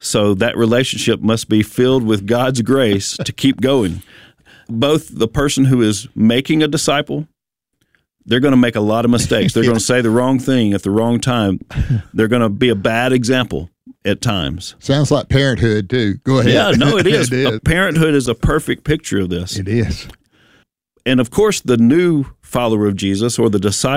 So that relationship must be filled with God's grace to keep going. Both the person who is making a disciple, they're going to make a lot of mistakes. They're going to say the wrong thing at the wrong time. They're going to be a bad example at times. Sounds like parenthood, too. Go ahead. Yeah, no, it is. It is. Parenthood is a perfect picture of this. It is. And of course, the new follower of Jesus or the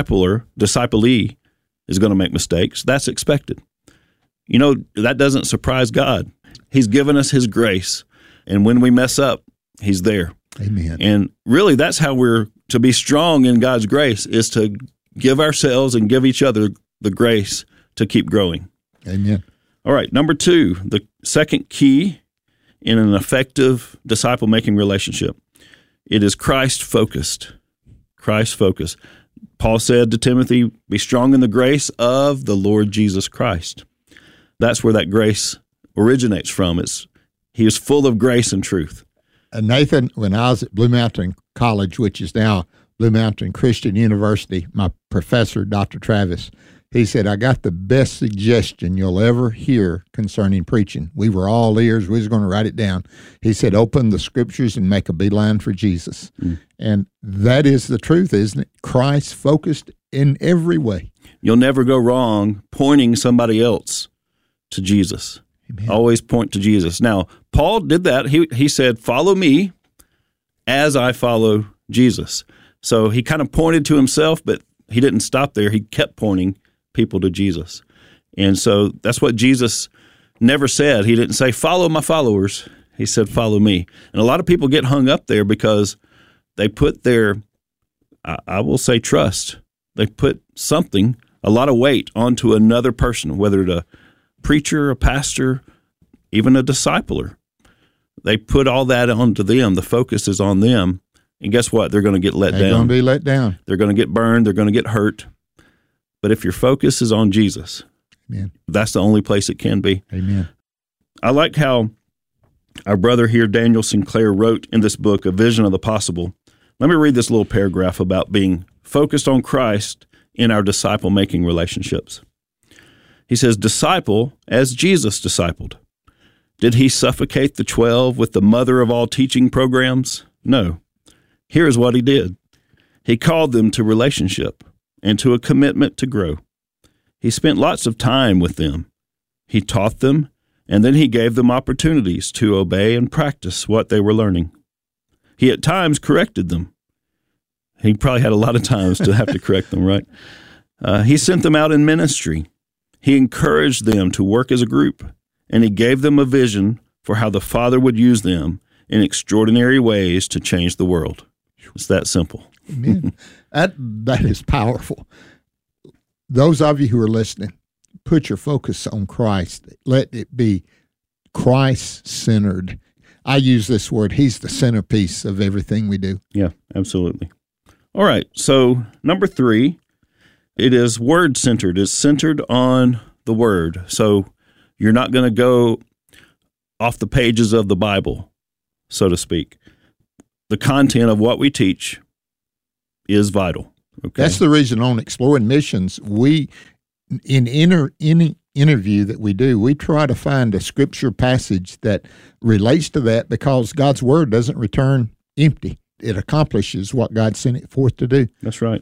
disciplee is going to make mistakes. That's expected. You know, that doesn't surprise God. He's given us his grace. And when we mess up, he's there. Amen. And really, that's how we're to be strong in God's grace, is to give ourselves and give each other the grace to keep growing. Amen. All right, number 2, the second key in an effective disciple-making relationship, it is Christ-focused. Christ-focused. Paul said to Timothy, be strong in the grace of the Lord Jesus Christ. That's where that grace originates from. He is full of grace and truth. Nathan, when I was at Blue Mountain College, which is now Blue Mountain Christian University, my professor, Dr. Travis, he said, I got the best suggestion you'll ever hear concerning preaching. We were all ears. We was going to write it down. He said, open the scriptures and make a beeline for Jesus. And that is the truth, isn't it? Christ focused in every way. You'll never go wrong pointing somebody else to Jesus. Amen. Always point to Jesus. Now, Paul did that. He said, follow me as I follow Jesus. So he kind of pointed to himself, but he didn't stop there. He kept pointing people to Jesus. And so that's what Jesus never said. He didn't say, follow my followers. He said, follow me. And a lot of people get hung up there because they put their, I will say, trust. They put something, a lot of weight onto another person, whether it's a preacher, a pastor, even a discipler. They put all that onto them. The focus is on them. And guess what? They're going to get let down. They're going to be let down. They're going to get burned. They're going to get hurt. But if your focus is on Jesus, Amen. That's the only place it can be. Amen. I like how our brother here, Daniel Sinclair, wrote in this book, A Vision of the Possible. Let me read this little paragraph about being focused on Christ in our disciple-making relationships. He says, disciple as Jesus discipled. Did he suffocate the 12 with the mother of all teaching programs? No. Here is what he did. He called them to relationship and to a commitment to grow. He spent lots of time with them. He taught them, and then he gave them opportunities to obey and practice what they were learning. He at times corrected them. He probably had a lot of times to have to correct them, right? He sent them out in ministry. He encouraged them to work as a group, and he gave them a vision for how the Father would use them in extraordinary ways to change the world. It's that simple. Amen. That is powerful. Those of you who are listening, put your focus on Christ. Let it be Christ-centered. I use this word. He's the centerpiece of everything we do. Yeah, absolutely. All right, so number 3, it is word-centered. It's centered on the Word. So you're not going to go off the pages of the Bible, so to speak. The content of what we teach is vital. Okay? That's the reason on Exploring Missions, we, in any interview that we do, we try to find a scripture passage that relates to that, because God's Word doesn't return empty. It accomplishes what God sent it forth to do. That's right.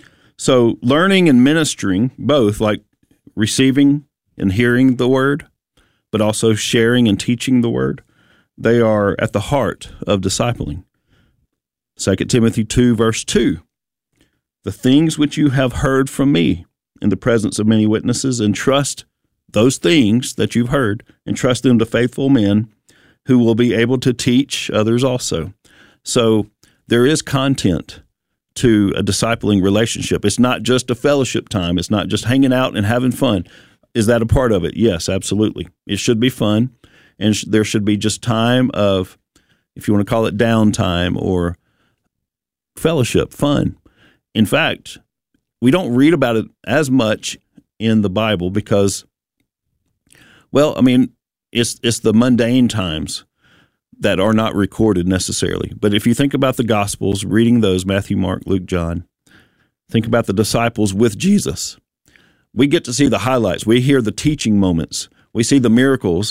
So learning and ministering, both like receiving and hearing the Word, but also sharing and teaching the Word, they are at the heart of discipling. 2 Timothy 2, verse 2, the things which you have heard from me in the presence of many witnesses, entrust those things that you've heard, entrust them to faithful men who will be able to teach others also. So there is content to a discipling relationship. It's not just a fellowship time. It's not just hanging out and having fun. Is that a part of it? Yes, absolutely. It should be fun, and there should be just time of, if you want to call it downtime or fellowship, fun. In fact, we don't read about it as much in the Bible because, well, I mean, it's the mundane times that are not recorded necessarily. But if you think about the Gospels, reading those, Matthew, Mark, Luke, John, think about the disciples with Jesus. We get to see the highlights. We hear the teaching moments. We see the miracles,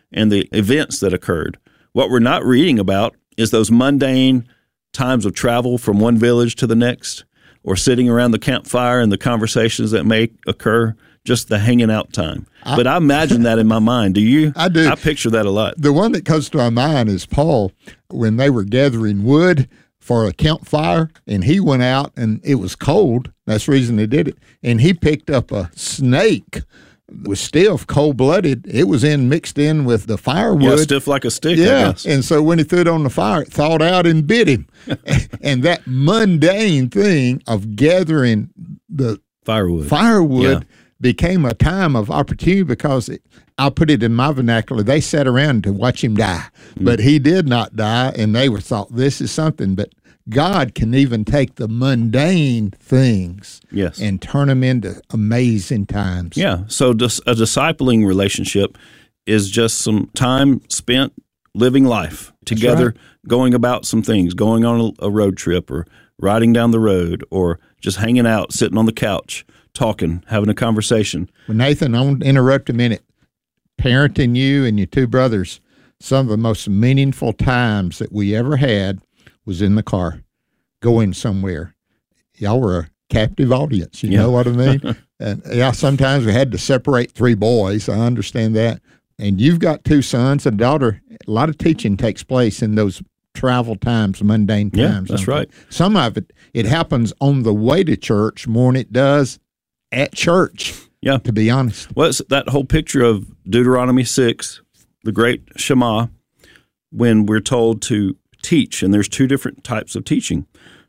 and the events that occurred. What we're not reading about is those mundane times of travel from one village to the next, or sitting around the campfire and the conversations that may occur, just the hanging out time. But I imagine that in my mind. Do you? I do. I picture that a lot. The one that comes to my mind is Paul, when they were gathering wood for a campfire, and he went out, and it was cold. That's the reason they did it. And he picked up a snake. It was stiff, cold-blooded. It was mixed in with the firewood. Yeah, stiff like a stick, I guess. And so when he threw it on the fire, it thawed out and bit him. And that mundane thing of gathering the firewood became a time of opportunity, because I'll put it in my vernacular, they sat around to watch him die. But he did not die, and they were thought, this is something. But God can even take the mundane things and turn them into amazing times. Yeah. So a discipling relationship is just some time spent living life together, going about some things, going on a road trip, or riding down the road, or just hanging out, sitting on the couch, talking, having a conversation. Well, Nathan, I want to interrupt a minute. Parenting you and your two brothers, some of the most meaningful times that we ever had was in the car, going somewhere. Y'all were a captive audience. You know what I mean? And sometimes we had to separate three boys. I understand that. And you've got two sons and a daughter. A lot of teaching takes place in those travel times, mundane times. Yeah, that's right. Some of it happens on the way to church more than it does at church. Yeah. To be honest. Well, it's that whole picture of Deuteronomy 6, the great Shema, when we're told to teach, and there's two different types of teaching.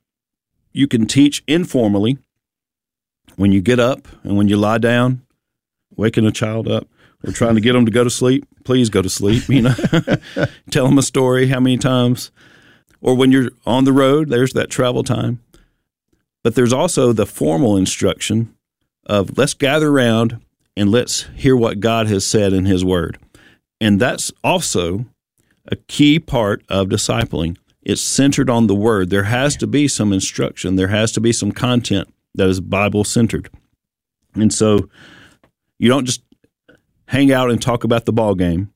You can teach informally when you get up and when you lie down, waking a child up, or trying to get them to go to sleep. Please go to sleep, Tell them a story how many times. Or when you're on the road, there's that travel time. But there's also the formal instruction of let's gather around and let's hear what God has said in His Word. And that's also a key part of discipling. It's centered on the Word. There has to be some instruction. There has to be some content that is Bible-centered. And so you don't just hang out and talk about the ball game.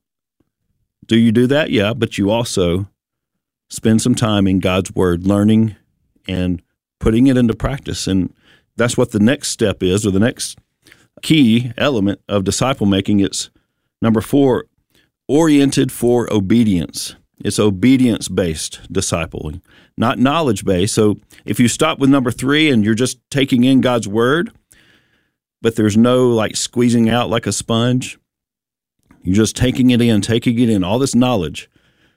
Do you do that? Yeah, but you also spend some time in God's Word, learning and putting it into practice. And that's what the next step is, or the next key element of disciple making. It's number 4, oriented for obedience. It's obedience-based discipling, not knowledge-based. So if you stop with number 3 and you're just taking in God's Word, but there's no like squeezing out like a sponge, you're just taking it in, all this knowledge,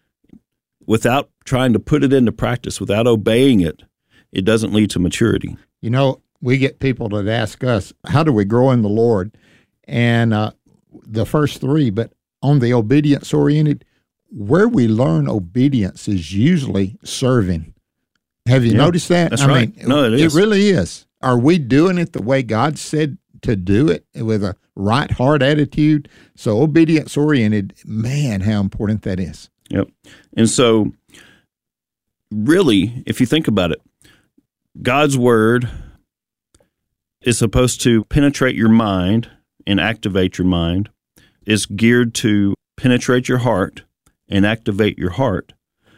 without trying to put it into practice, without obeying it, it doesn't lead to maturity. We get people that ask us, how do we grow in the Lord? And the first 3, but on the obedience-oriented, where we learn obedience is usually serving. Have you noticed that? That's right. No, it is. It really is. Are we doing it the way God said to do it, with a right heart attitude? So obedience-oriented, man, how important that is. Yep. And so really, if you think about it, God's Word is supposed to penetrate your mind and activate your mind. It's geared to penetrate your heart and activate your heart.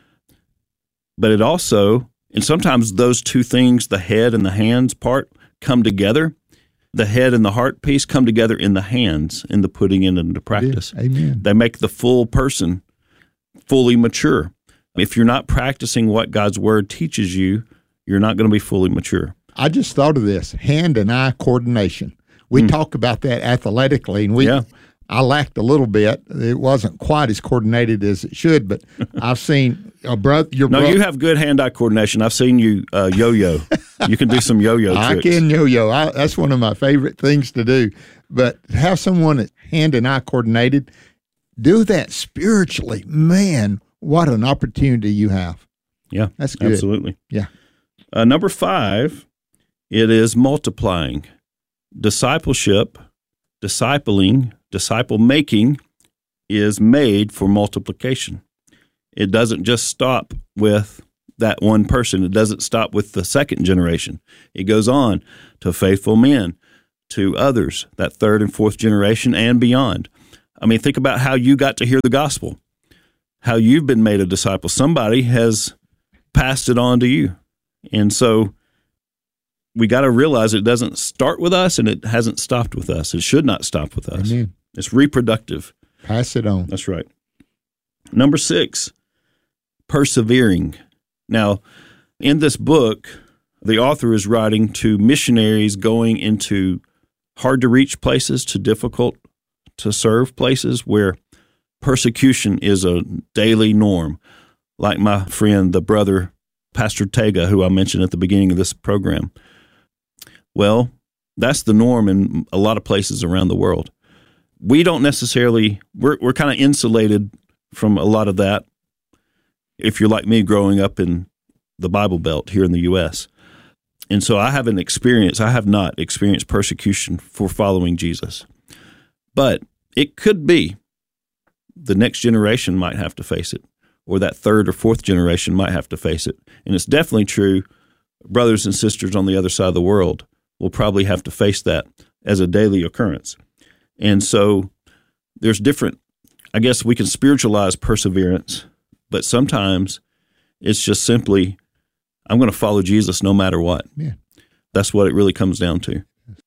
But it also, and sometimes those two things, the head and the hands part, come together. The head and the heart piece come together in the hands, in the putting it into practice. Yes, amen. They make the full person fully mature. If you're not practicing what God's Word teaches you, you're not going to be fully mature. I just thought of this, hand and eye coordination. We talk about that athletically, and I lacked a little bit. It wasn't quite as coordinated as it should, but I've seen your brother. You have good hand-eye coordination. I've seen you yo-yo. You can do some yo-yo tricks. I can yo-yo. That's one of my favorite things to do. But have someone that's hand and eye coordinated, do that spiritually. Man, what an opportunity you have. Yeah, that's good. Absolutely. Yeah. Number 5, it is multiplying. Discipleship, discipling, disciple-making is made for multiplication. It doesn't just stop with that one person. It doesn't stop with the second generation. It goes on to faithful men, to others, that third and fourth generation and beyond. I mean, think about how you got to hear the gospel, how you've been made a disciple. Somebody has passed it on to you. And so we got to realize it doesn't start with us, and it hasn't stopped with us. It should not stop with us. Amen. It's reproductive. Pass it on. That's right. Number 6, persevering. Now, in this book, the author is writing to missionaries going into hard-to-reach places, to difficult-to-serve places where persecution is a daily norm, like my friend, the brother, Pastor Tega, who I mentioned at the beginning of this program. Well, that's the norm in a lot of places around the world. We don't necessarily, we're kind of insulated from a lot of that if you're like me growing up in the Bible Belt here in the U.S. And so I have not experienced persecution for following Jesus. But it could be the next generation might have to face it, or that third or fourth generation might have to face it. And it's definitely true, brothers and sisters on the other side of the world will probably have to face that as a daily occurrence. And so there's different, I guess we can spiritualize perseverance, but sometimes it's just simply, I'm going to follow Jesus no matter what. Yeah. That's what it really comes down to.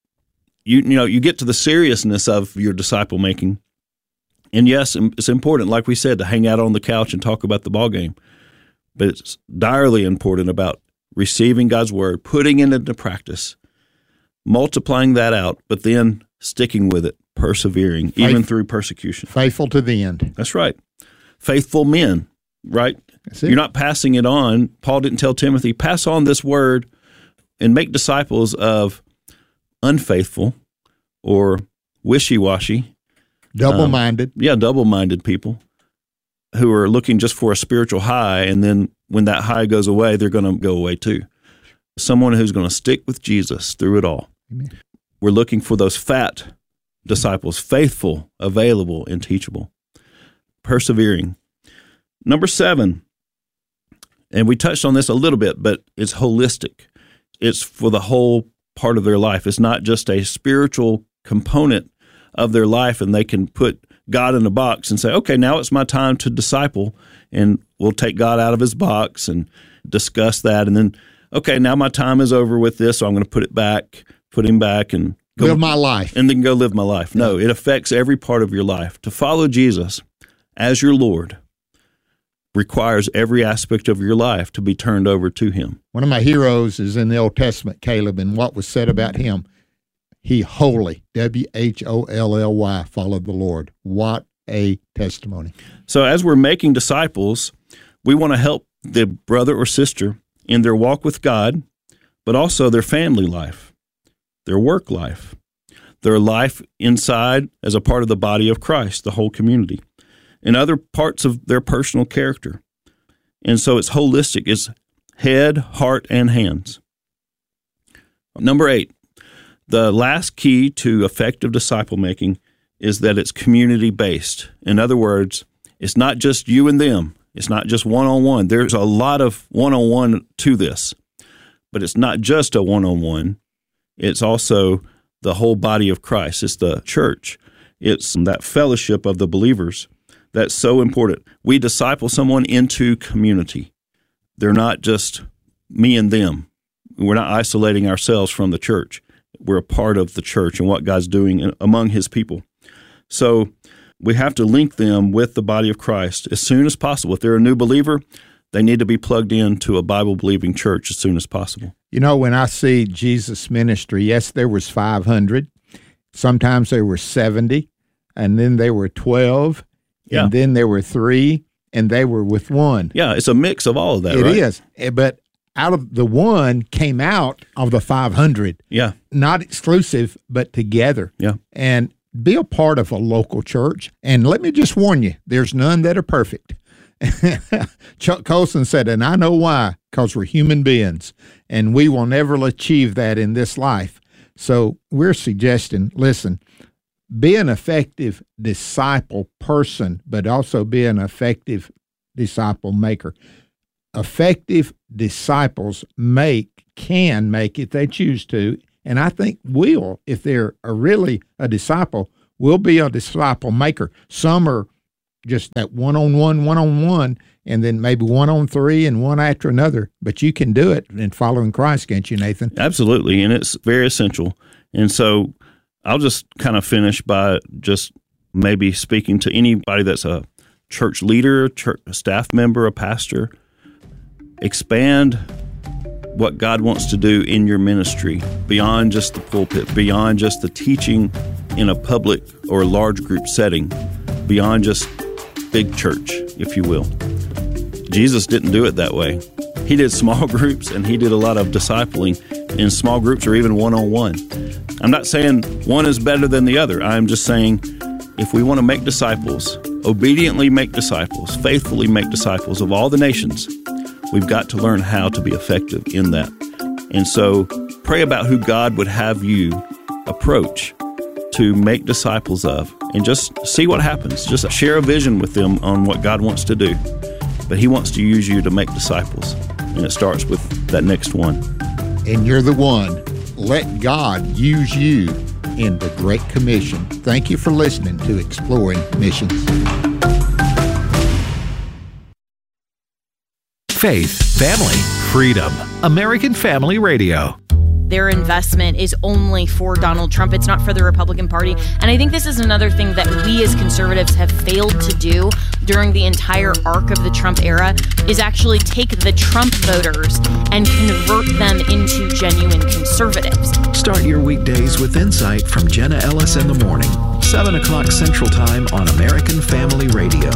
You get to the seriousness of your disciple making. And yes, it's important, like we said, to hang out on the couch and talk about the ball game. But it's direly important about receiving God's word, putting it into practice, multiplying that out, but then sticking with it, persevering, even through persecution. Faithful to the end. That's right. Faithful men, right? You're not passing it on. Paul didn't tell Timothy, pass on this word and make disciples of unfaithful or wishy-washy. Double-minded. Double-minded people who are looking just for a spiritual high, and then when that high goes away, they're going to go away too. Someone who's going to stick with Jesus through it all. Amen. We're looking for those fat disciples, faithful, available, and teachable. Persevering. Number 7, and we touched on this a little bit, but it's holistic. It's for the whole part of their life. It's not just a spiritual component of their life, and they can put God in a box and say, okay, now it's my time to disciple, and we'll take God out of his box and discuss that, and then, okay, now my time is over with this, so I'm going to put him back, and go live my life. And then go live my life. No, it affects every part of your life. To follow Jesus as your Lord requires every aspect of your life to be turned over to him. One of my heroes is in the Old Testament, Caleb, and what was said about him, he wholly, W-H-O-L-L-Y, followed the Lord. What a testimony. So as we're making disciples, we want to help the brother or sister in their walk with God, but also their family life, their work life, their life inside as a part of the body of Christ, the whole community, and other parts of their personal character. And so it's holistic. It's head, heart, and hands. Number 8, the last key to effective disciple making is that it's community-based. In other words, it's not just you and them. It's not just one-on-one. There's a lot of one-on-one to this, but it's not just a one-on-one. It's also the whole body of Christ. It's the church. It's that fellowship of the believers that's so important. We disciple someone into community. They're not just me and them. We're not isolating ourselves from the church. We're a part of the church and what God's doing among his people. So we have to link them with the body of Christ as soon as possible. If they're a new believer, they need to be plugged into a Bible-believing church as soon as possible. You know, when I see Jesus' ministry, yes, there was 500. Sometimes there were 70, and then there were 12, and then there were 3, and they were with 1. Yeah, it's a mix of all of that, right? It is, but out of the 1 came out of the 500. Yeah. Not exclusive, but together. Yeah. And be a part of a local church. And let me just warn you, there's none that are perfect. Chuck Colson said, and I know why, because we're human beings, and we will never achieve that in this life. So we're suggesting, listen, be an effective disciple person, but also be an effective disciple maker. Effective disciples can make, if they choose to, and I think will, if they're really a disciple, will be a disciple maker. Some are just that one-on-one, and then maybe 1-on-3 and one after another. But you can do it in following Christ, can't you, Nathan? Absolutely, and it's very essential. And so I'll just kind of finish by just maybe speaking to anybody that's a church leader, a staff member, a pastor. Expand what God wants to do in your ministry beyond just the pulpit, beyond just the teaching in a public or large group setting, beyond just big church, if you will. Jesus didn't do it that way. He did small groups, and he did a lot of discipling in small groups or even one-on-one. I'm not saying one is better than the other. I'm just saying if we want to make disciples, obediently make disciples, faithfully make disciples of all the nations, we've got to learn how to be effective in that. And so pray about who God would have you approach to make disciples of, and just see what happens. Just share a vision with them on what God wants to do. But he wants to use you to make disciples, and it starts with that next one. And you're the one. Let God use you in the Great Commission. Thank you for listening to Exploring Missions. Faith, family, freedom. American Family Radio. Their investment is only for Donald Trump. It's not for the Republican Party. And I think this is another thing that we as conservatives have failed to do during the entire arc of the Trump era is actually take the Trump voters and convert them into genuine conservatives. Start your weekdays with insight from Jenna Ellis in the morning, 7 o'clock Central Time on American Family Radio.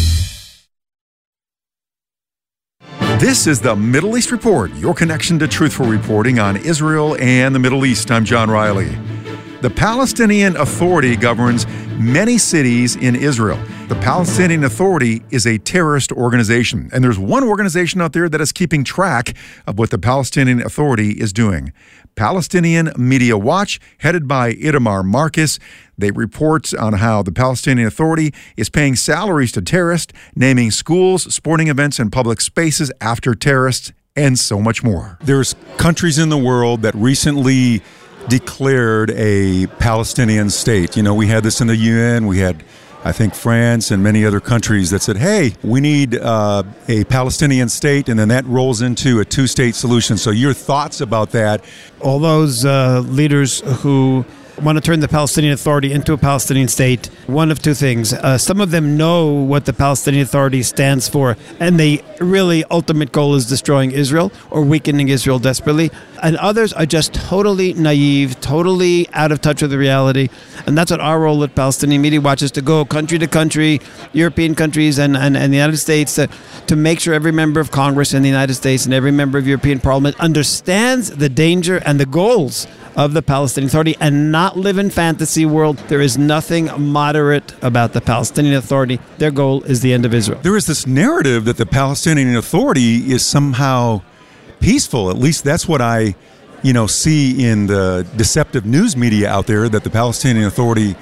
This is the Middle East Report, your connection to truthful reporting on Israel and the Middle East. I'm John Riley. The Palestinian Authority governs many cities in Israel. The Palestinian Authority is a terrorist organization, and there's one organization out there that is keeping track of what the Palestinian Authority is doing. Palestinian Media Watch, headed by Itamar Marcus. They report on how the Palestinian Authority is paying salaries to terrorists, naming schools, sporting events, and public spaces after terrorists, and so much more. There's countries in the world that recently declared a Palestinian state. You know, we had this in the UN. We had, I think, France and many other countries that said, hey, we need a Palestinian state, and then that rolls into a two-state solution. So your thoughts about that? All those leaders who want to turn the Palestinian Authority into a Palestinian state, one of two things. Some of them know what the Palestinian Authority stands for, and the really ultimate goal is destroying Israel or weakening Israel desperately. And others are just totally naive, totally out of touch with the reality. And that's what our role at Palestinian Media Watch is, to go country to country, European countries and the United States, to make sure every member of Congress in the United States and every member of European Parliament understands the danger and the goals of the Palestinian Authority and not live in fantasy world. There is nothing moderate about the Palestinian Authority. Their goal is the end of Israel. There is this narrative that the Palestinian Authority is somehow peaceful. At least that's what I, see in the deceptive news media out there, that the Palestinian Authority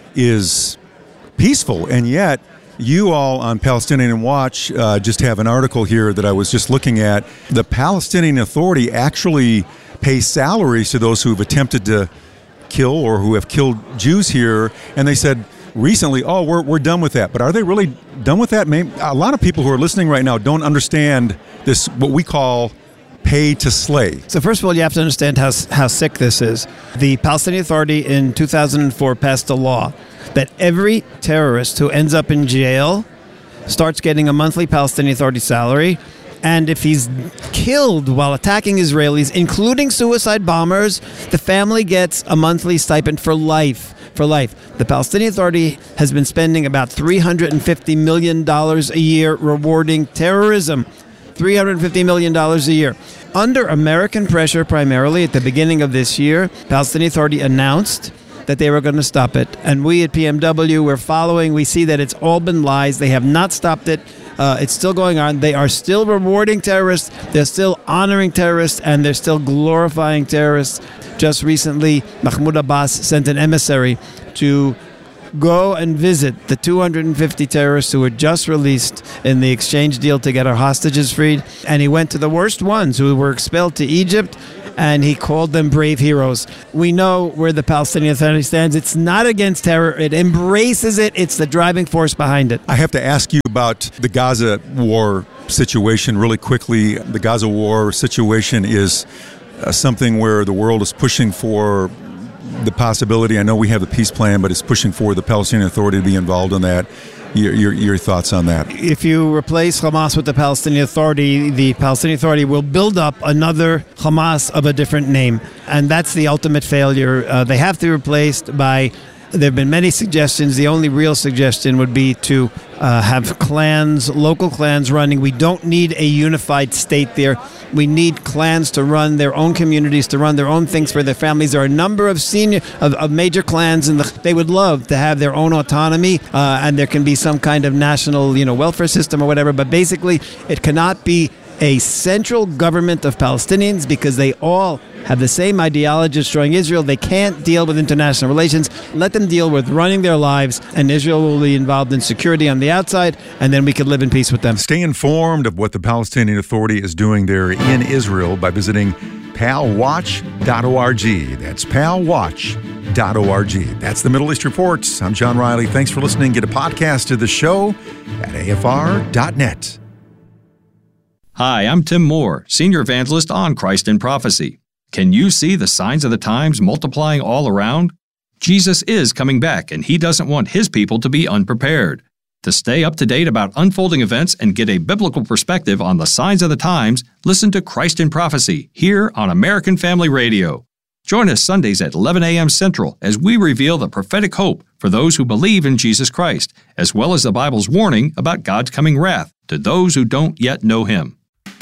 is peaceful. And yet, you all on Palestinian Watch just have an article here that I was just looking at. The Palestinian Authority actually pay salaries to those who have attempted to kill or who have killed Jews here, and they said recently, we're done with that. But are they really done with that? Maybe a lot of people who are listening right now don't understand this, what we call pay to slay. So first of all, you have to understand how sick this is. The Palestinian Authority in 2004 passed a law that every terrorist who ends up in jail starts getting a monthly Palestinian Authority salary. And if he's killed while attacking Israelis, including suicide bombers, the family gets a monthly stipend for life. For life. The Palestinian Authority has been spending about $350 million a year rewarding terrorism. $350 million a year. Under American pressure, primarily at the beginning of this year, Palestinian Authority announced that they were going to stop it. And we at PMW, we're following. We see that it's all been lies. They have not stopped it. It's still going on. They are still rewarding terrorists. They're still honoring terrorists, and they're still glorifying terrorists. Just recently, Mahmoud Abbas sent an emissary to go and visit the 250 terrorists who were just released in the exchange deal to get our hostages freed. And he went to the worst ones who were expelled to Egypt and he called them brave heroes. We know where the Palestinian Authority stands. It's not against terror. It embraces it. It's the driving force behind it. I have to ask you about the Gaza war situation really quickly. The Gaza war situation is something where the world is pushing for the possibility. I know we have the peace plan, but it's pushing for the Palestinian Authority to be involved in that. Your thoughts on that? If you replace Hamas with the Palestinian Authority will build up another Hamas of a different name. And that's the ultimate failure. They have to be replaced by... There have been many suggestions. The only real suggestion would be to have clans, local clans running. We don't need a unified state there. We need clans to run their own communities, to run their own things for their families. There are a number of major clans, and they would love to have their own autonomy, and there can be some kind of national, welfare system or whatever. But basically, it cannot be a central government of Palestinians because they all have the same ideology destroying Israel. They can't deal with international relations. Let them deal with running their lives, and Israel will be involved in security on the outside, and then we could live in peace with them. Stay informed of what the Palestinian Authority is doing there in Israel by visiting palwatch.org. That's palwatch.org. That's the Middle East Report. I'm John Riley. Thanks for listening. Get a podcast of the show at afr.net. Hi, I'm Tim Moore, Senior Evangelist on Christ in Prophecy. Can you see the signs of the times multiplying all around? Jesus is coming back, and He doesn't want His people to be unprepared. To stay up to date about unfolding events and get a biblical perspective on the signs of the times, listen to Christ in Prophecy here on American Family Radio. Join us Sundays at 11 a.m. Central as we reveal the prophetic hope for those who believe in Jesus Christ, as well as the Bible's warning about God's coming wrath to those who don't yet know Him.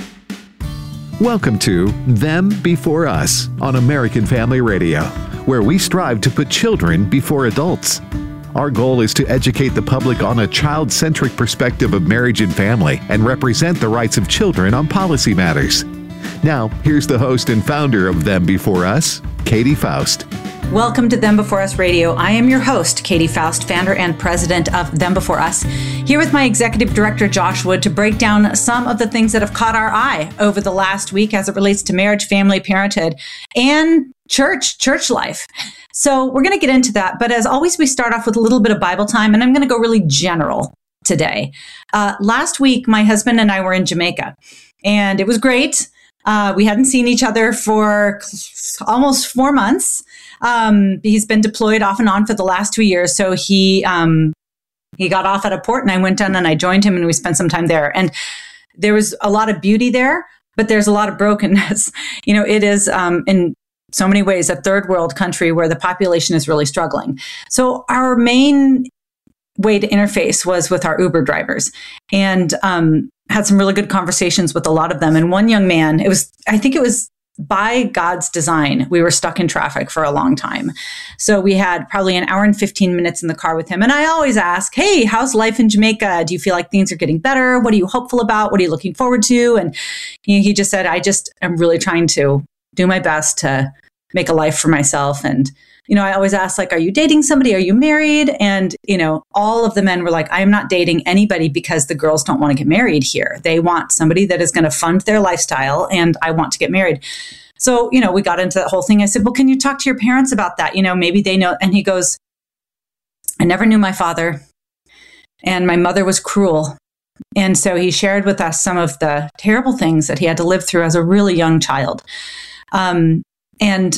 Welcome to Them Before Us on American Family Radio, where we strive to put children before adults. Our goal is to educate the public on a child-centric perspective of marriage and family and represent the rights of children on policy matters. Now, here's the host and founder of Them Before Us, Katie Faust. Welcome to Them Before Us Radio. I am your host, Katie Faust, founder and president of Them Before Us, here with my executive director, Josh Wood, to break down some of the things that have caught our eye over the last week as it relates to marriage, family, parenthood, and church life. So we're going to get into that. But as always, we start off with a little bit of Bible time, and I'm going to go really general today. Last week, my husband and I were in Jamaica, and it was great. We hadn't seen each other for almost 4 months. He's been deployed off and on for the last 2 years. So he got off at a port, and I went down and I joined him, and we spent some time there. And there was a lot of beauty there, but there's a lot of brokenness. It is in so many ways a third world country where the population is really struggling. So our main way to interface was with our Uber drivers, and had some really good conversations with a lot of them. And one young man, I think it was by God's design, we were stuck in traffic for a long time. So we had probably an hour and 15 minutes in the car with him. And I always ask, hey, how's life in Jamaica? Do you feel like things are getting better? What are you hopeful about? What are you looking forward to? And he just said, I'm really trying to do my best to make a life for myself. And, I always ask, are you dating somebody? Are you married? And, all of the men were like, I am not dating anybody because the girls don't want to get married here. They want somebody that is going to fund their lifestyle, and I want to get married. So, we got into that whole thing. I said, well, can you talk to your parents about that? Maybe they know. And he goes, I never knew my father, and my mother was cruel. And so he shared with us some of the terrible things that he had to live through as a really young child. And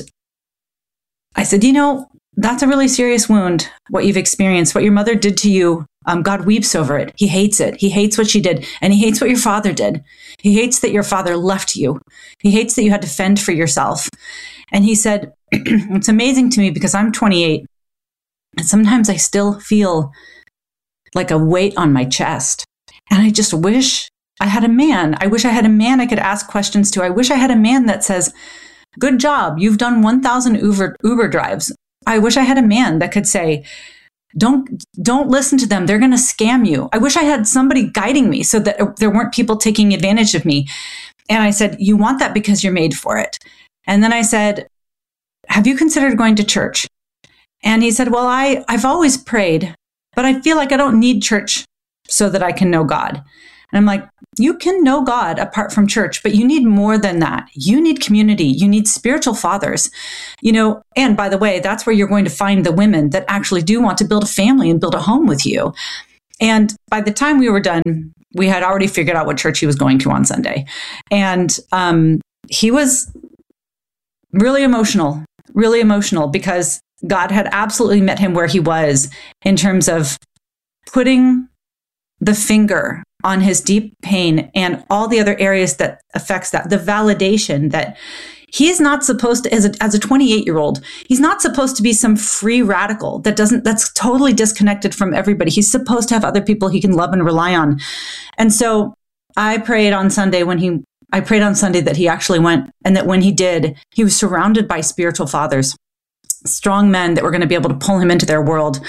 I said, that's a really serious wound, what you've experienced, what your mother did to you. God weeps over it. He hates it. He hates what she did. And he hates what your father did. He hates that your father left you. He hates that you had to fend for yourself. And he said, it's amazing to me because I'm 28. And sometimes I still feel like a weight on my chest. And I just wish I had a man. I wish I had a man I could ask questions to. I wish I had a man that says, good job. You've done 1,000 Uber drives. I wish I had a man that could say, don't listen to them. They're going to scam you. I wish I had somebody guiding me so that there weren't people taking advantage of me. And I said, you want that because you're made for it. And then I said, have you considered going to church? And he said, well, I've always prayed, but I feel like I don't need church so that I can know God. And I'm like, you can know God apart from church, but you need more than that. You need community. You need spiritual fathers, and by the way, that's where you're going to find the women that actually do want to build a family and build a home with you. And by the time we were done, we had already figured out what church he was going to on Sunday. And he was really emotional because God had absolutely met him where he was in terms of putting the finger on his deep pain and all the other areas that affects that, the validation that he's not supposed to, as a 28-year-old, he's not supposed to be some free radical that's totally disconnected from everybody. He's supposed to have other people he can love and rely on. And so I prayed on Sunday that he actually went, and that when he did, he was surrounded by spiritual fathers, strong men that were going to be able to pull him into their world.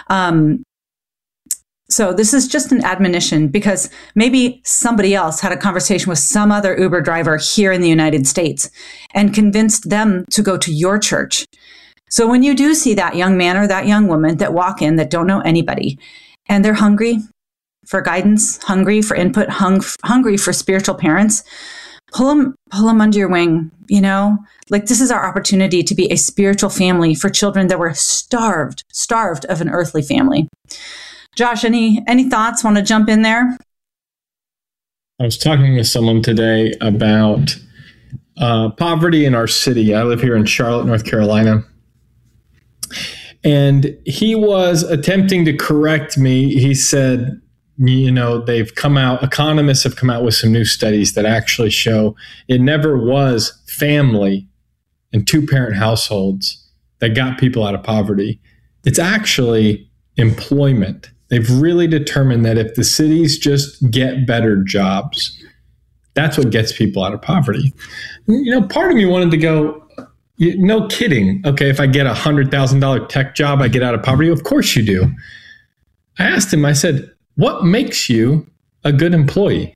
So this is just an admonition, because maybe somebody else had a conversation with some other Uber driver here in the United States and convinced them to go to your church. So when you do see that young man or that young woman that walk in that don't know anybody, and they're hungry for guidance, hungry for input, hungry for spiritual parents, pull them under your wing. This is our opportunity to be a spiritual family for children that were starved of an earthly family. Josh, any thoughts? Want to jump in there? I was talking to someone today about poverty in our city. I live here in Charlotte, North Carolina. And he was attempting to correct me. He said, economists have come out with some new studies that actually show it never was family and two-parent households that got people out of poverty. It's actually employment. They've really determined that if the cities just get better jobs, that's what gets people out of poverty. Part of me wanted to go, no kidding. Okay, if I get $100,000 tech job, I get out of poverty. Of course you do. I asked him, I said, what makes you a good employee?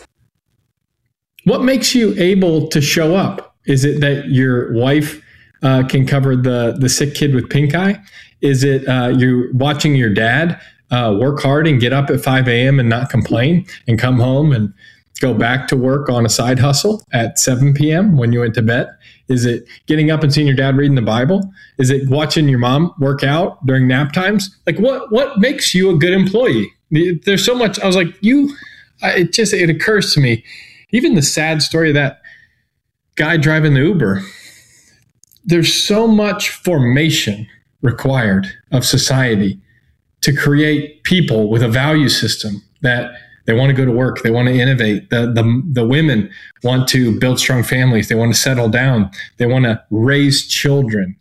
What makes you able to show up? Is it that your wife can cover the sick kid with pink eye? Is it you're watching your dad work hard and get up at 5 a.m. and not complain and come home and go back to work on a side hustle at 7 p.m. when you went to bed? Is it getting up and seeing your dad reading the Bible? Is it watching your mom work out during nap times? What makes you a good employee? There's so much. I was like, it occurs to me, even the sad story of that guy driving the Uber, there's so much formation required of society to create people with a value system that they want to go to work. They want to innovate. The women want to build strong families. They want to settle down. They want to raise children.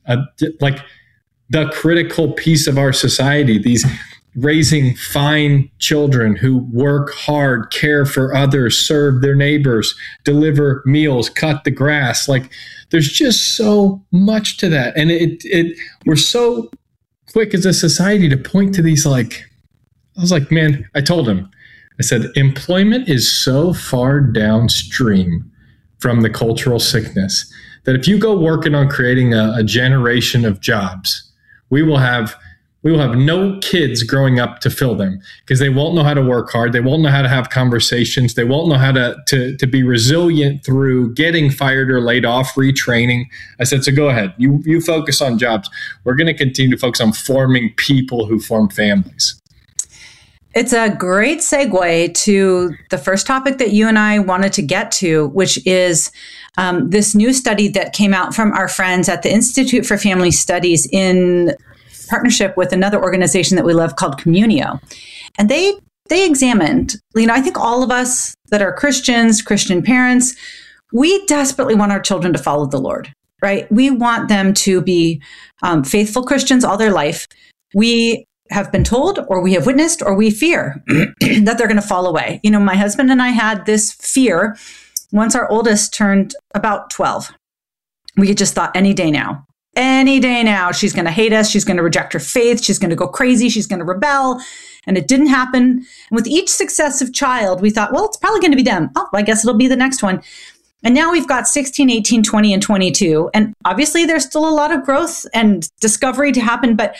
The critical piece of our society, these raising fine children who work hard, care for others, serve their neighbors, deliver meals, cut the grass. There's just so much to that. And we're so quick as a society to point to these, I was like, man, I told him, I said, employment is so far downstream from the cultural sickness that if you go working on creating a generation of jobs, we will have no kids growing up to fill them, because they won't know how to work hard. They won't know how to have conversations. They won't know how to be resilient through getting fired or laid off, retraining. I said, so go ahead. You focus on jobs. We're going to continue to focus on forming people who form families. It's a great segue to the first topic that you and I wanted to get to, which is this new study that came out from our friends at the Institute for Family Studies in partnership with another organization that we love called Communio. And they examined, I think all of us that are Christians, Christian parents, we desperately want our children to follow the Lord, right? We want them to be faithful Christians all their life. We have been told, or we have witnessed, or we fear that they're going to fall away. My husband and I had this fear once our oldest turned about 12. We just thought any day now, she's going to hate us. She's going to reject her faith. She's going to go crazy. She's going to rebel. And it didn't happen. And with each successive child, we thought, well, it's probably going to be them. Oh, I guess it'll be the next one. And now we've got 16, 18, 20, and 22. And obviously there's still a lot of growth and discovery to happen, but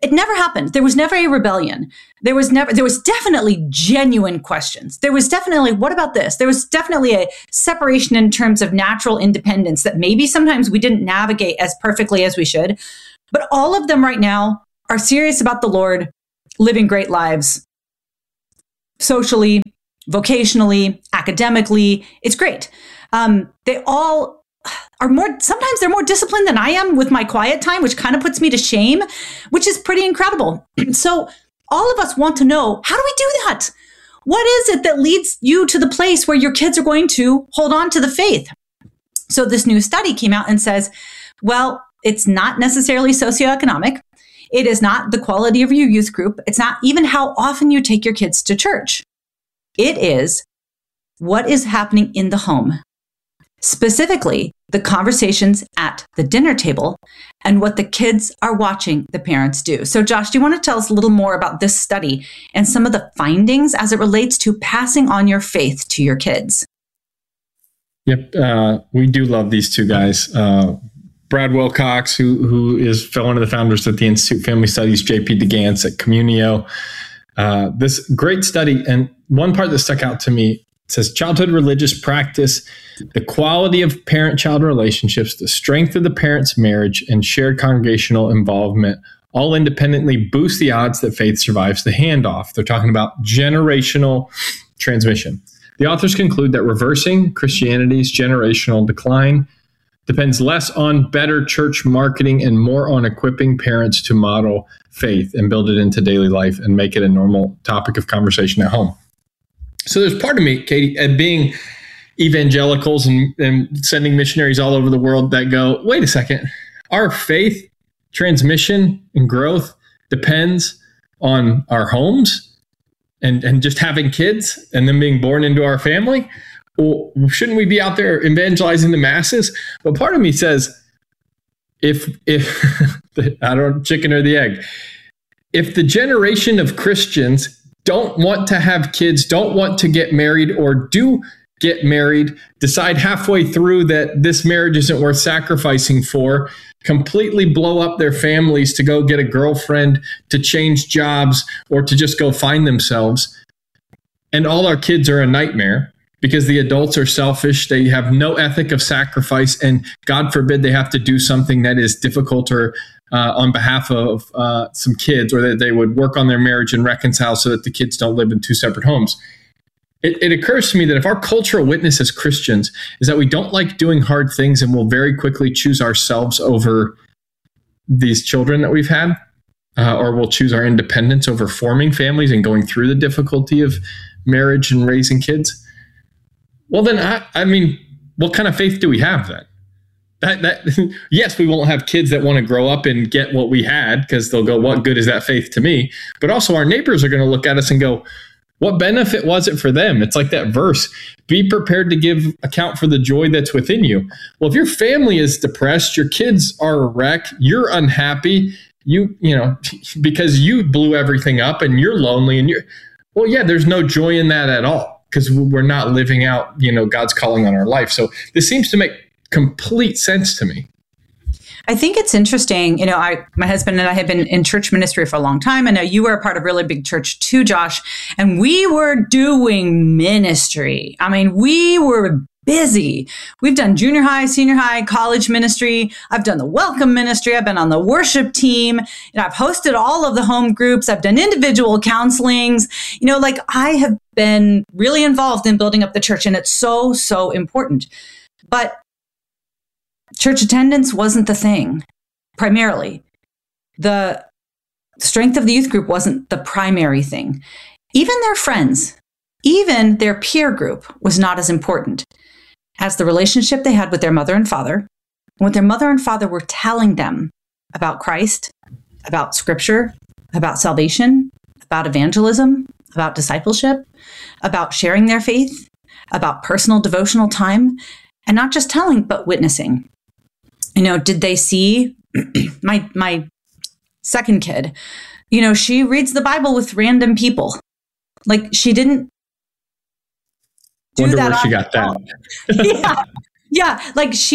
It never happened. There was never a rebellion. There was definitely genuine questions. There was definitely, what about this? There was definitely a separation in terms of natural independence that maybe sometimes we didn't navigate as perfectly as we should. But all of them right now are serious about the Lord, living great lives, socially, vocationally, academically. It's great. They all are sometimes they're more disciplined than I am with my quiet time, which kind of puts me to shame, which is pretty incredible. So all of us want to know, how do we do that? What is it that leads you to the place where your kids are going to hold on to the faith? So this new study came out and says, well, it's not necessarily socioeconomic. It is not the quality of your youth group. It's not even how often you take your kids to church. It is what is happening in the home, specifically the conversations at the dinner table and what the kids are watching the parents do. So Josh, do you want to tell us a little more about this study and some of the findings as it relates to passing on your faith to your kids? Yep. We do love these two guys. Brad Wilcox, who is one of the founders at the Institute Family Studies, JP DeGance at Communio. This great study, and one part that stuck out to me says childhood religious practice, the quality of parent-child relationships, the strength of the parents' marriage, and shared congregational involvement all independently boost the odds that faith survives the handoff. They're talking about generational transmission. The authors conclude that reversing Christianity's generational decline depends less on better church marketing and more on equipping parents to model faith and build it into daily life and make it a normal topic of conversation at home. So there's part of me, Katie, being evangelicals and sending missionaries all over the world that go, wait a second, our faith transmission and growth depends on our homes and just having kids and them being born into our family. Well, shouldn't we be out there evangelizing the masses? But part of me says, if I don't know, chicken or the egg, if the generation of Christians don't want to have kids, don't want to get married, or do get married, decide halfway through that this marriage isn't worth sacrificing for, completely blow up their families to go get a girlfriend, to change jobs, or to just go find themselves, and all our kids are a nightmare because the adults are selfish, they have no ethic of sacrifice, and God forbid they have to do something that is difficult or on behalf of some kids, or that they would work on their marriage and reconcile so that the kids don't live in two separate homes. It occurs to me that if our cultural witness as Christians is that we don't like doing hard things and will very quickly choose ourselves over these children that we've had, or we'll choose our independence over forming families and going through the difficulty of marriage and raising kids, well, then, I mean, what kind of faith do we have then? Yes, we won't have kids that want to grow up and get what we had because they'll go, what good is that faith to me? But also our neighbors are going to look at us and go, what benefit was it for them? It's like that verse, be prepared to give account for the joy that's within you. Well, if your family is depressed, your kids are a wreck, you're unhappy, you know, because you blew everything up and you're lonely and well, yeah, there's no joy in that at all because we're not living out, you know, God's calling on our life. So this seems to make complete sense to me. I think it's interesting. You know, my husband and I have been in church ministry for a long time. I know you were a part of a really big church too, Josh, and we were doing ministry. I mean, we were busy. We've done junior high, senior high, college ministry. I've done the welcome ministry. I've been on the worship team. And I've hosted all of the home groups. I've done individual counselings. You know, like I have been really involved in building up the church, and it's so, so important. But church attendance wasn't the thing, primarily. The strength of the youth group wasn't the primary thing. Even their friends, even their peer group was not as important as the relationship they had with their mother and father, what their mother and father were telling them about Christ, about scripture, about salvation, about evangelism, about discipleship, about sharing their faith, about personal devotional time, and not just telling, but witnessing. You know, did they see my second kid? You know, she reads the Bible with random people. Like she didn't do Wonder that. Where she got that. Yeah. Like she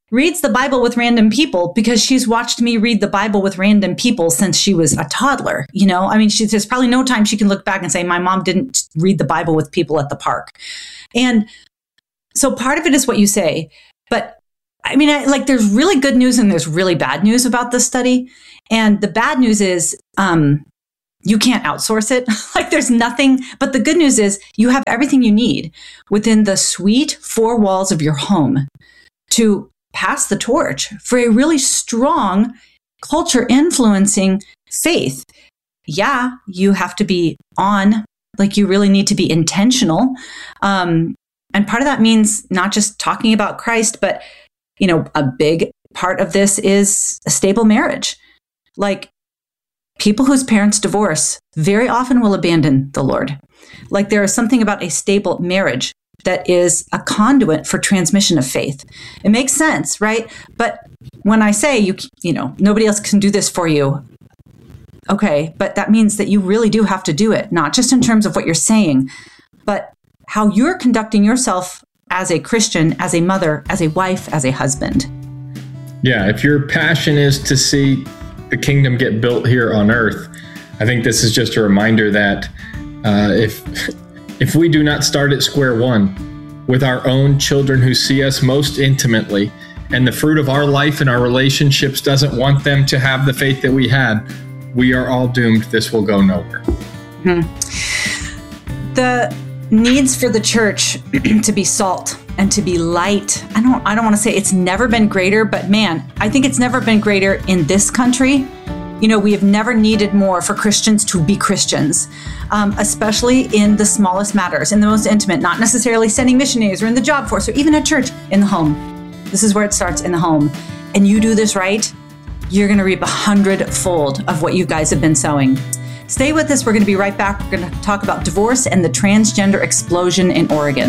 reads the Bible with random people because she's watched me read the Bible with random people since she was a toddler. You know, I mean, there's probably no time she can look back and say, my mom didn't read the Bible with people at the park. And so part of it is what you say. But I mean, there's really good news and there's really bad news about this study. And the bad news is, you can't outsource it. There's nothing, but the good news is you have everything you need within the sweet four walls of your home to pass the torch for a really strong culture influencing faith. Yeah, you have to be on, you really need to be intentional. And part of that means not just talking about Christ, but, a big part of this is a stable marriage. People whose parents divorce very often will abandon the Lord. There is something about a stable marriage that is a conduit for transmission of faith. It makes sense, right? But when I say nobody else can do this for you, okay, but that means that you really do have to do it, not just in terms of what you're saying, but how you're conducting yourself as a Christian, as a mother, as a wife, as a husband. Yeah, if your passion is to see the kingdom get built here on earth, I think this is just a reminder that if we do not start at square one with our own children who see us most intimately, and the fruit of our life and our relationships doesn't want them to have the faith that we had, we are all doomed. This will go nowhere. The needs for the church to be salt and to be light. I don't want to say it's never been greater, but man, I think it's never been greater in this country. We have never needed more for Christians to be Christians, especially in the smallest matters, in the most intimate, not necessarily sending missionaries or in the job force or even at church, in the home. This is where it starts, in the home. And you do this right, you're going to reap 100-fold of what you guys have been sowing. Stay with us. We're going to be right back. We're going to talk about divorce and the transgender explosion in Oregon.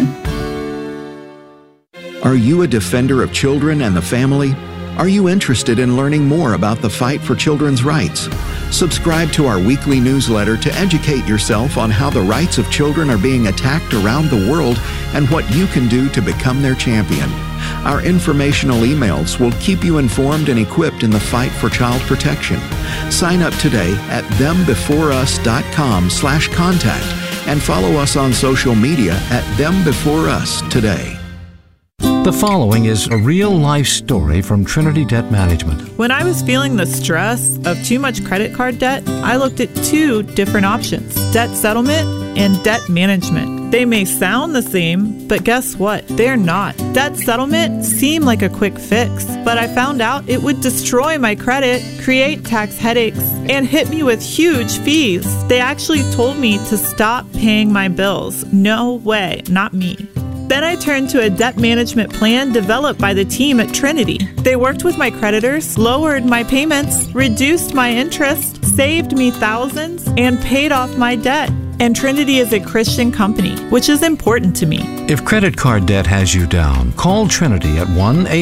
Are you a defender of children and the family? Are you interested in learning more about the fight for children's rights? Subscribe to our weekly newsletter to educate yourself on how the rights of children are being attacked around the world and what you can do to become their champion. Our informational emails will keep you informed and equipped in the fight for child protection. Sign up today at thembeforeus.com/contact and follow us on social media at thembeforeus today. The following is a real-life story from Trinity Debt Management. When I was feeling the stress of too much credit card debt, I looked at two different options: debt settlement and debt management. They may sound the same, but guess what? They're not. Debt settlement seemed like a quick fix, but I found out it would destroy my credit, create tax headaches, and hit me with huge fees. They actually told me to stop paying my bills. No way, not me. Then I turned to a debt management plan developed by the team at Trinity. They worked with my creditors, lowered my payments, reduced my interest, saved me thousands, and paid off my debt. And Trinity is a Christian company, which is important to me. If credit card debt has you down, call Trinity at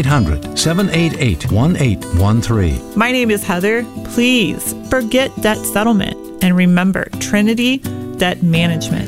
1-800-788-1813. My name is Heather. Please forget debt settlement and remember Trinity Debt Management.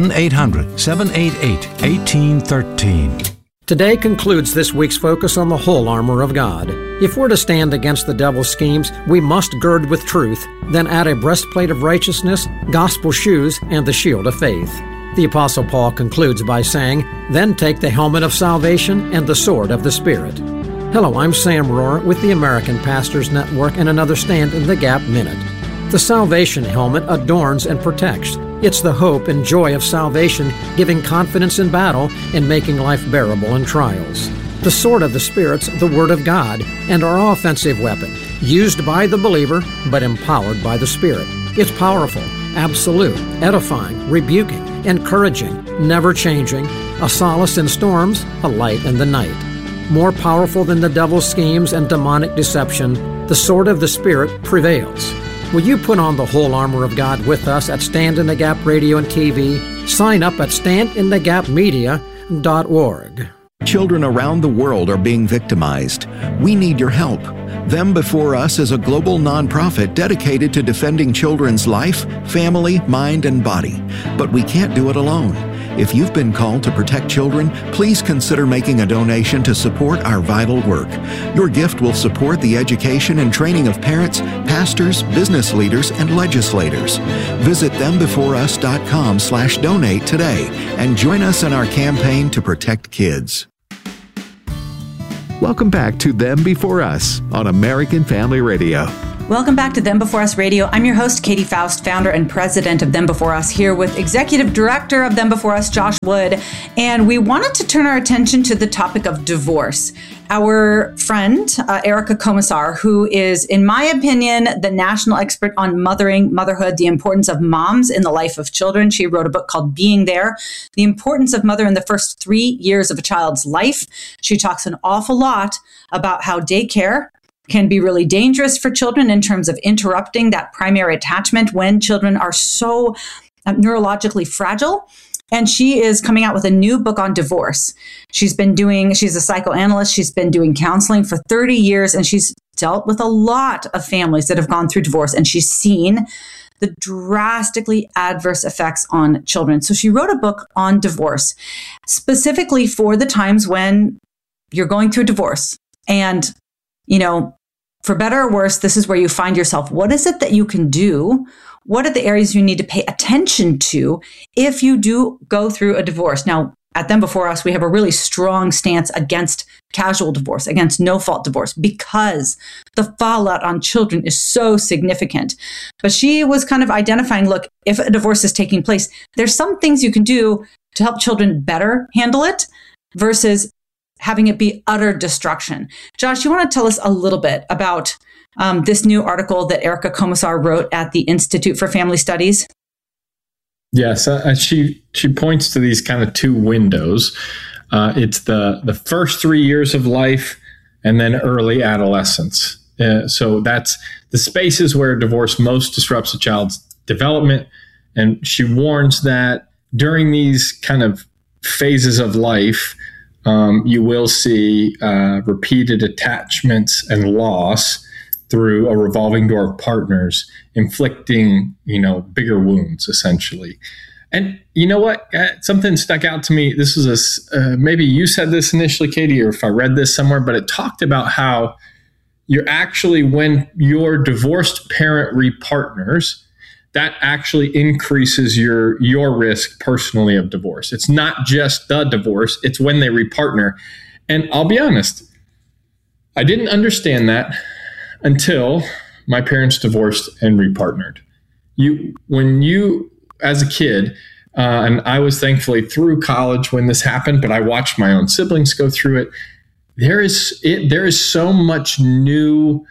1-800-788-1813. Today concludes this week's focus on the whole armor of God. If we're to stand against the devil's schemes, we must gird with truth, then add a breastplate of righteousness, gospel shoes, and the shield of faith. The Apostle Paul concludes by saying, "Then take the helmet of salvation and the sword of the Spirit." Hello, I'm Sam Rohr with the American Pastors Network and another Stand in the Gap Minute. The salvation helmet adorns and protects. It's the hope and joy of salvation, giving confidence in battle and making life bearable in trials. The sword of the Spirit's the Word of God and our offensive weapon, used by the believer but empowered by the Spirit. It's powerful, absolute, edifying, rebuking, encouraging, never changing, a solace in storms, a light in the night. More powerful than the devil's schemes and demonic deception, the sword of the Spirit prevails. Will you put on the whole armor of God with us at Stand in the Gap Radio and TV? Sign up at standinthegapmedia.org. Children around the world are being victimized. We need your help. Them Before Us is a global nonprofit dedicated to defending children's life, family, mind, and body. But we can't do it alone. If you've been called to protect children, please consider making a donation to support our vital work. Your gift will support the education and training of parents, pastors, business leaders, and legislators. Visit thembeforeus.com/donate today and join us in our campaign to protect kids. Welcome back to Them Before Us on American Family Radio. Welcome back to Them Before Us Radio. I'm your host, Katie Faust, founder and president of Them Before Us, here with executive director of Them Before Us, Josh Wood. And we wanted to turn our attention to the topic of divorce. Our friend, Erica Komisar, who is, in my opinion, the national expert on motherhood, the importance of moms in the life of children. She wrote a book called Being There, the importance of mother in the first 3 years of a child's life. She talks an awful lot about how daycare can be really dangerous for children in terms of interrupting that primary attachment when children are so neurologically fragile. And she is coming out with a new book on divorce. She's a psychoanalyst. She's been doing counseling for 30 years, and she's dealt with a lot of families that have gone through divorce, and she's seen the drastically adverse effects on children. So she wrote a book on divorce, specifically for the times when you're going through a divorce. And, for better or worse, this is where you find yourself. What is it that you can do? What are the areas you need to pay attention to if you do go through a divorce? Now, at Them Before Us, we have a really strong stance against casual divorce, against no-fault divorce, because the fallout on children is so significant. But she was kind of identifying, look, if a divorce is taking place, there's some things you can do to help children better handle it versus having it be utter destruction. Josh, you want to tell us a little bit about this new article that Erica Komisar wrote at the Institute for Family Studies? Yes, she points to these kind of two windows. It's the first 3 years of life and then early adolescence. So that's the spaces where divorce most disrupts a child's development. And she warns that during these kind of phases of life, you will see repeated attachments and loss through a revolving door of partners, inflicting, bigger wounds, essentially. And you know what? Something stuck out to me. This was maybe you said this initially, Katie, or if I read this somewhere, but it talked about how you're actually, when your divorced parent repartners, that actually increases your risk personally of divorce. It's not just the divorce, it's when they repartner. And I'll be honest, I didn't understand that until my parents divorced and repartnered. When you, as a kid, and I was thankfully through college when this happened, but I watched my own siblings go through it. There is so much new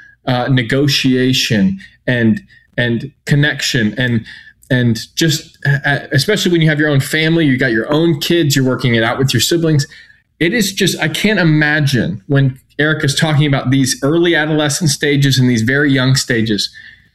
negotiation and connection and just especially when you have your own family, you got your own kids, you're working it out with your siblings. It is just, I can't imagine when Erica's talking about these early adolescent stages and these very young stages,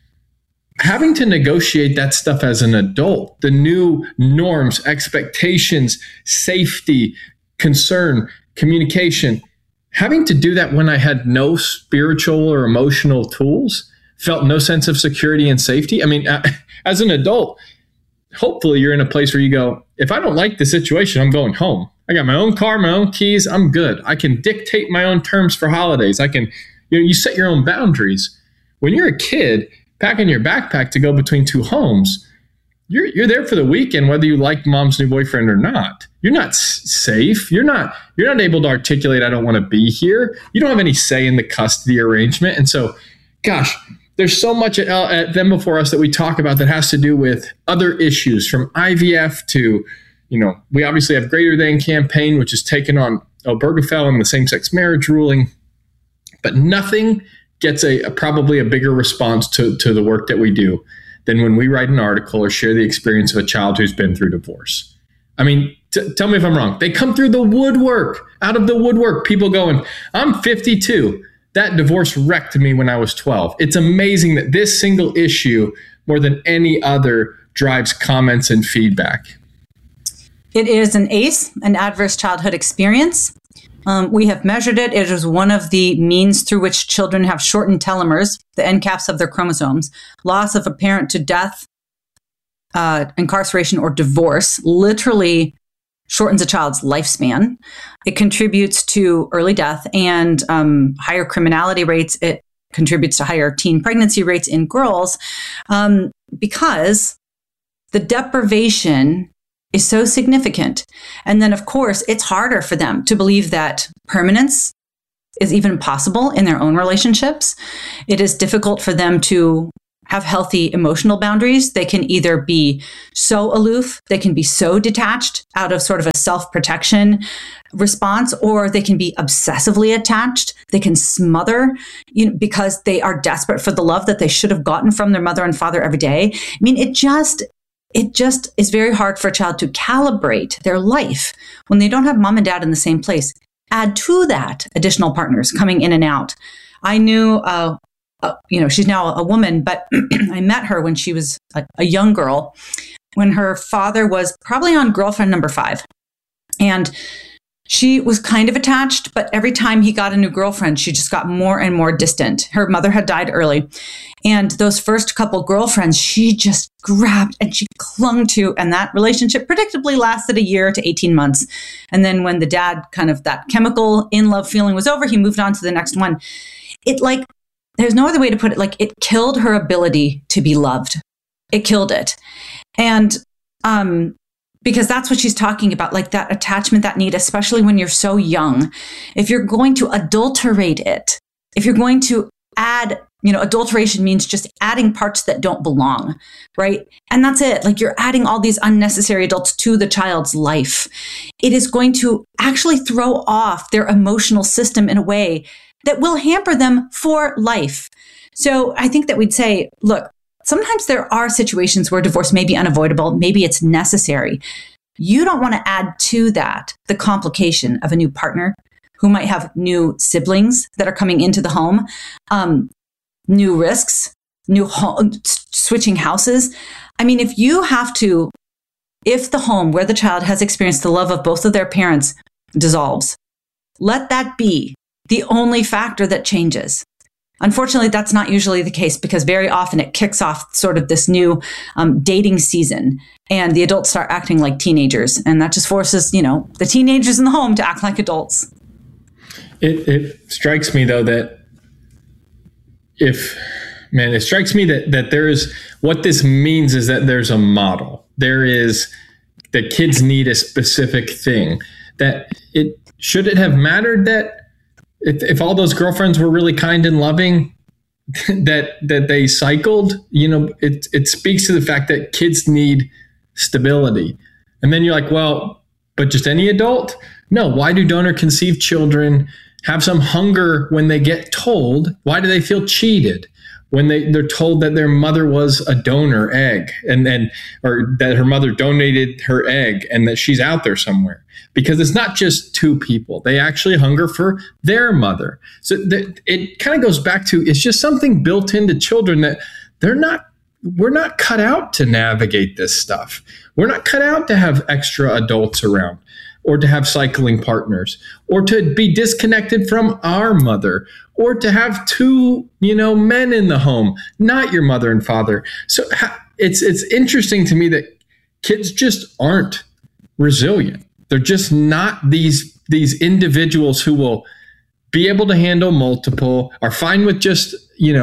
having to negotiate that stuff as an adult, the new norms, expectations, safety, concern, communication, having to do that when I had no spiritual or emotional tools, felt no sense of security and safety. I mean, as an adult, hopefully you're in a place where you go, if I don't like the situation, I'm going home. I got my own car, my own keys. I'm good. I can dictate my own terms for holidays. I can, you set your own boundaries. When you're a kid, packing your backpack to go between two homes, you're there for the weekend, whether you like mom's new boyfriend or not. You're not safe. You're not able to articulate, I don't want to be here. You don't have any say in the custody arrangement. And so, gosh, there's so much at Them Before Us that we talk about that has to do with other issues, from IVF to, we obviously have Greater Than campaign, which has taken on Obergefell and the same-sex marriage ruling. But nothing gets probably a bigger response to the work that we do than when we write an article or share the experience of a child who's been through divorce. I mean, tell me if I'm wrong. They come through the woodwork, out of the woodwork, people going, I'm 52. That divorce wrecked me when I was 12. It's amazing that this single issue, more than any other, drives comments and feedback. It is an ACE, an adverse childhood experience. We have measured it. It is one of the means through which children have shortened telomeres, the end caps of their chromosomes, loss of a parent to death, incarceration, or divorce. Literally, shortens a child's lifespan. It contributes to early death and higher criminality rates. It contributes to higher teen pregnancy rates in girls because the deprivation is so significant. And then, of course, it's harder for them to believe that permanence is even possible in their own relationships. It is difficult for them to have healthy emotional boundaries. They can either be so aloof, they can be so detached out of sort of a self-protection response, or they can be obsessively attached. They can smother, because they are desperate for the love that they should have gotten from their mother and father every day. I mean, it just is very hard for a child to calibrate their life when they don't have mom and dad in the same place. Add to that additional partners coming in and out. I knew, she's now a woman, but I met her when she was a young girl, when her father was probably on girlfriend number 5. And she was kind of attached, but every time he got a new girlfriend, she just got more and more distant. Her mother had died early. And those first couple girlfriends, she just grabbed and she clung to. And that relationship predictably lasted a year to 18 months. And then when the dad kind of that chemical in love feeling was over, he moved on to the next one. There's no other way to put it. It killed her ability to be loved. It killed it. And, because that's what she's talking about, that attachment, that need, especially when you're so young. If you're going to adulterate it, if you're going to add, adulteration means just adding parts that don't belong, right? And that's it. You're adding all these unnecessary adults to the child's life. It is going to actually throw off their emotional system in a way that will hamper them for life. So I think that we'd say, look, sometimes there are situations where divorce may be unavoidable. Maybe it's necessary. You don't want to add to that the complication of a new partner who might have new siblings that are coming into the home, new risks, switching houses. I mean, if the home where the child has experienced the love of both of their parents dissolves, let that be the only factor that changes. Unfortunately, that's not usually the case, because very often it kicks off sort of this new dating season, and the adults start acting like teenagers, and that just forces, the teenagers in the home to act like adults. It strikes me, though, that it strikes me that there is, what this means is that there's a model. There is, that kids need a specific thing. Should it have mattered that if all those girlfriends were really kind and loving, that they cycled? It speaks to the fact that kids need stability. And then you're like, well, but just any adult? No. Why do donor conceived children have some hunger when they get told? Why do they feel cheated when they're told that their mother was a donor egg or that her mother donated her egg and that she's out there somewhere? Because it's not just two people. They actually hunger for their mother. So it kind of goes back to, it's just something built into children that we're not cut out to navigate this stuff. We're not cut out to have extra adults around, or to have cycling partners, or to be disconnected from our mother, or to have two, men in the home, not your mother and father. So it's interesting to me that kids just aren't resilient. They're just not these individuals who will be able to handle multiple, are fine with just,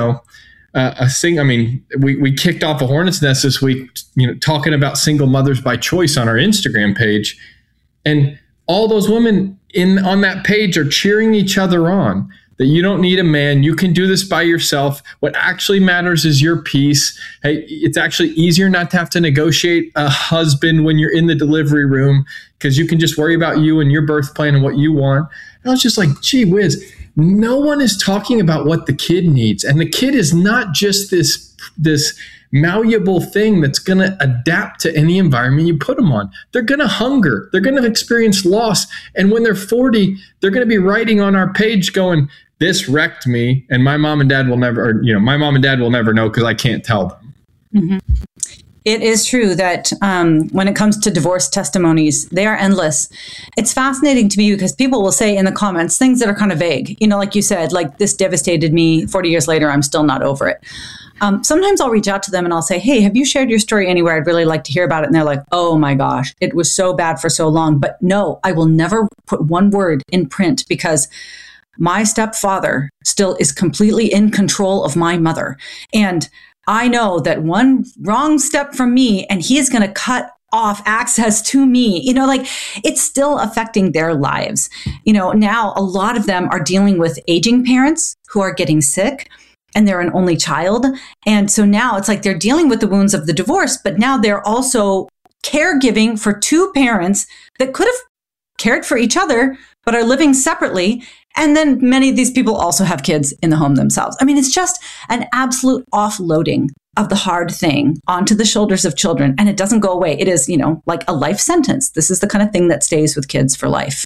we kicked off a hornet's nest this week, talking about single mothers by choice on our Instagram page. And all those women on that page are cheering each other on, that you don't need a man. You can do this by yourself. What actually matters is your peace. Hey, it's actually easier not to have to negotiate a husband when you're in the delivery room, because you can just worry about you and your birth plan and what you want. And I was just like, gee whiz, no one is talking about what the kid needs. And the kid is not just this malleable thing that's going to adapt to any environment you put them on. They're going to hunger. They're going to experience loss. And when they're 40, they're going to be writing on our page going, this wrecked me, and my mom and dad will never know because I can't tell them. Mm-hmm. It is true that when it comes to divorce testimonies, they are endless. It's fascinating to me because people will say in the comments things that are kind of vague. Like you said, like, this devastated me. 40 years later, I'm still not over it. sometimes I'll reach out to them and I'll say, hey, have you shared your story anywhere? I'd really like to hear about it. And they're like, oh my gosh, it was so bad for so long. But no, I will never put one word in print because my stepfather still is completely in control of my mother. And I know that one wrong step from me and he is going to cut off access to me. Like it's still affecting their lives. Now a lot of them are dealing with aging parents who are getting sick. And they're an only child. And so now it's like they're dealing with the wounds of the divorce, but now they're also caregiving for two parents that could have cared for each other, but are living separately. And then many of these people also have kids in the home themselves. I mean, it's just an absolute offloading of the hard thing onto the shoulders of children. And it doesn't go away. It is, like a life sentence. This is the kind of thing that stays with kids for life.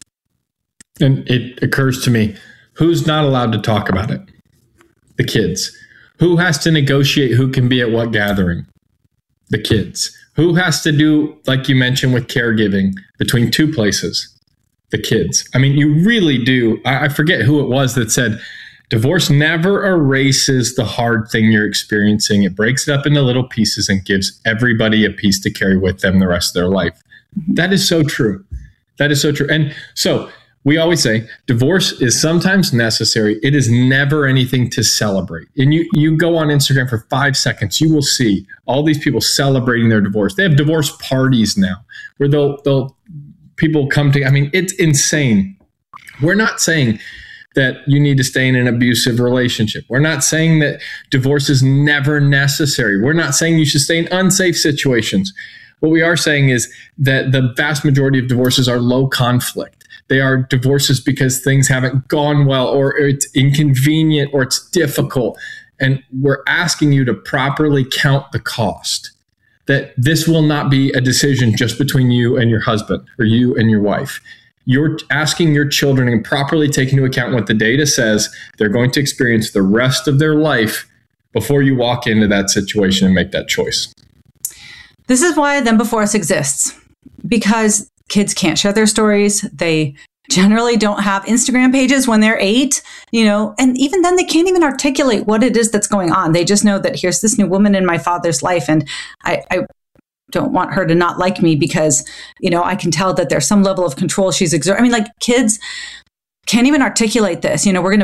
And it occurs to me, who's not allowed to talk about it? The kids. Who has to negotiate who can be at what gathering? The kids. Who has to do, like you mentioned, with caregiving between two places? The kids. I mean, you really do. I forget who it was that said, divorce never erases the hard thing you're experiencing. It breaks it up into little pieces and gives everybody a piece to carry with them the rest of their life. That is so true. That is so true. And so we always say divorce is sometimes necessary. It is never anything to celebrate. And you go on Instagram for 5 seconds, you will see all these people celebrating their divorce. They have divorce parties now where they'll people come to, I mean, it's insane. We're not saying that you need to stay in an abusive relationship. We're not saying that divorce is never necessary. We're not saying you should stay in unsafe situations. What we are saying is that the vast majority of divorces are low conflict. They are divorces because things haven't gone well, or it's inconvenient, or it's difficult. And we're asking you to properly count the cost. That this will not be a decision just between you and your husband or you and your wife. You're asking your children to properly take into account what the data says they're going to experience the rest of their life before you walk into that situation and make that choice. This is why Them Before Us exists, because kids can't share their stories. They generally don't have Instagram pages when they're 8, and even then they can't even articulate what it is that's going on. They just know that here's this new woman in my father's life, and I don't want her to not like me because, I can tell that there's some level of control she's exerting. I mean, like kids can't even articulate this. We're going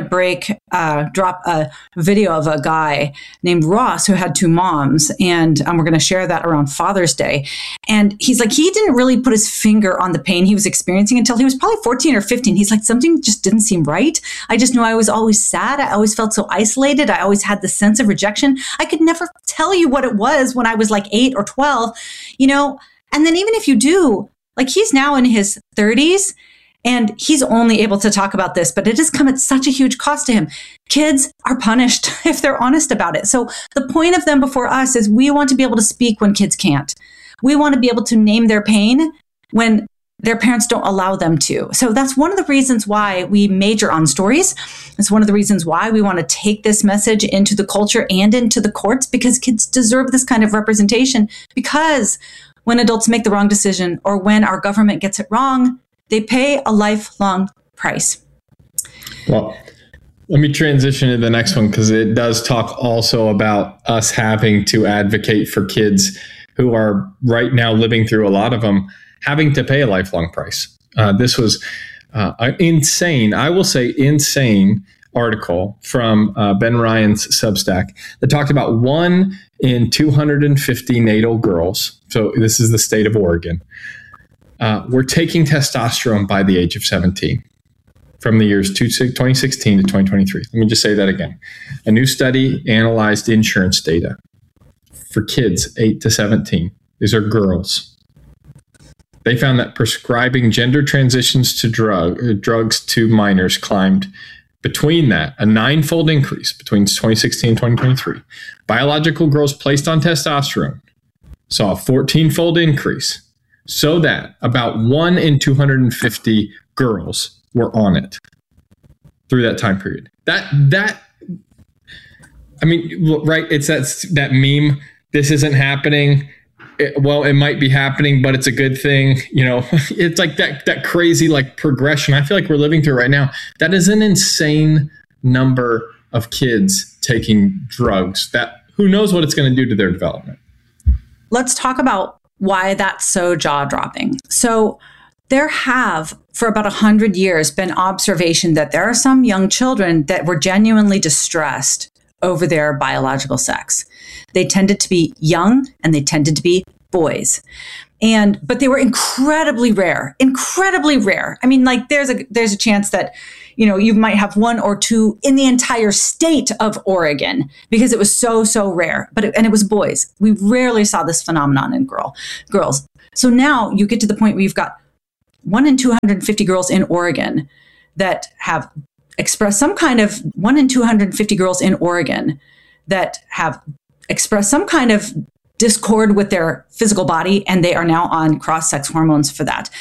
to drop a video of a guy named Ross who had 2 moms, and we're going to share that around Father's Day. And he's like, he didn't really put his finger on the pain he was experiencing until he was probably 14 or 15. He's like, something just didn't seem right. I just knew I was always sad. I always felt so isolated. I always had this sense of rejection. I could never tell you what it was when I was like 8 or 12, and then even if you do, like he's now in his 30s, and he's only able to talk about this, but it has come at such a huge cost to him. Kids are punished if they're honest about it. So the point of Them Before Us is we want to be able to speak when kids can't. We want to be able to name their pain when their parents don't allow them to. So that's one of the reasons why we major on stories. It's one of the reasons why we want to take this message into the culture and into the courts, because kids deserve this kind of representation. Because when adults make the wrong decision, or when our government gets it wrong, they pay a lifelong price. Well, let me transition to the next one, because it does talk also about us having to advocate for kids who are right now living through, a lot of them, having to pay a lifelong price. This was an insane, I will say insane, article from Ben Ryan's Substack that talked about 1 in 250 natal girls. So this is the state of Oregon. We're taking testosterone by the age of 17 from the years 2016 to 2023. Let me just say that again. A new study analyzed insurance data for kids 8 to 17. These are girls. They found that prescribing gender transitions to drugs to minors climbed between that, a 9-fold increase between 2016 and 2023. Biological girls placed on testosterone saw a 14-fold increase, so that about 1 in 250 girls were on it through that time period. That I mean, right? It's that meme. This isn't happening. It might be happening, but it's a good thing. It's like that crazy like progression. I feel like we're living through right now. That is an insane number of kids taking drugs who knows what it's going to do to their development. Let's talk about why that's so jaw-dropping. So there have, for about 100 years, been observation that there are some young children that were genuinely distressed over their biological sex. They tended to be young and they tended to be boys. But they were incredibly rare. I mean, like there's a chance that, you might have one or two in the entire state of Oregon because it was so rare, and it was boys. We rarely saw this phenomenon in girls. So now you get to the point where you've got 1 in 250 girls in Oregon that have expressed some kind of 1 in 250 girls in Oregon that have expressed some kind of discord with their physical body, and they are now on cross-sex hormones for that.